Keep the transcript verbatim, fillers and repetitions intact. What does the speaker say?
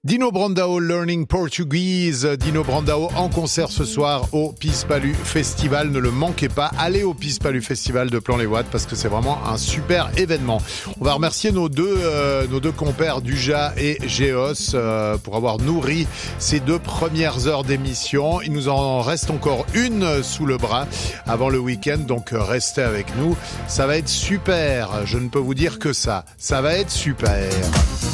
Dino Brandão Learning Portuguese. Dino Brandão en concert ce soir au Pispalus Festival. Ne le manquez pas. Allez au Pispalus Festival de Plan-les-Ouates parce que c'est vraiment un super événement. On va remercier nos deux, euh, nos deux compères Duja et Géos euh, pour avoir nourri ces deux premières heures d'émission. Il nous en reste encore une sous le bras avant le week-end. Donc restez avec nous. Ça va être super. Je ne peux vous dire que ça. Ça va être super.